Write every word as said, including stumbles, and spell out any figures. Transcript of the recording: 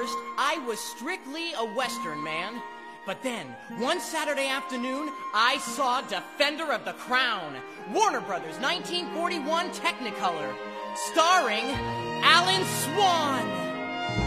first, I was strictly a Western man. But then, one Saturday afternoon, I saw Defender of the Crown, Warner Brothers nineteen forty-one Technicolor, starring Alan Swan.